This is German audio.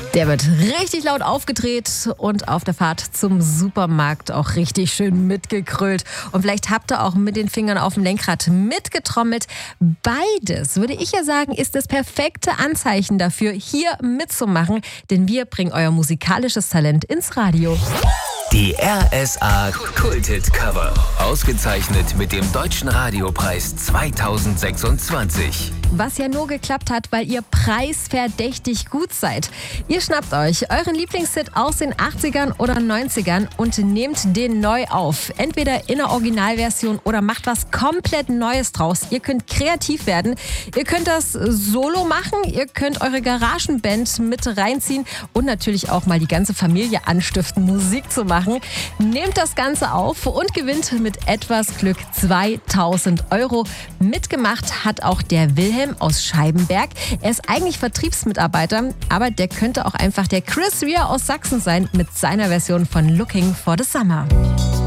Der wird richtig laut aufgedreht und auf der Fahrt zum Supermarkt auch richtig schön mitgekrölt. Und vielleicht habt ihr auch mit den Fingern auf dem Lenkrad mitgetrommelt. Beides, würde ich ja sagen, ist das perfekte Anzeichen dafür, hier mitzumachen. Denn wir bringen euer musikalisches Talent ins Radio. Die RSA Kulthit Cover. Ausgezeichnet mit dem Deutschen Radiopreis 2026. Was ja nur geklappt hat, weil ihr preisverdächtig gut seid. Ihr schnappt euch euren Lieblingshit aus den 80ern oder 90ern und nehmt den neu auf. Entweder in der Originalversion oder macht was komplett Neues draus. Ihr könnt kreativ werden. Ihr könnt das solo machen. Ihr könnt eure Garagenband mit reinziehen und natürlich auch mal die ganze Familie anstiften, Musik zu machen. Nehmt das Ganze auf und gewinnt mit etwas Glück 2.000 €. Mitgemacht hat auch der Wilhelm aus Scheibenberg. Er ist eigentlich Vertriebsmitarbeiter, aber der könnte auch einfach der Chris Rea aus Sachsen sein mit seiner Version von Looking for the Summer.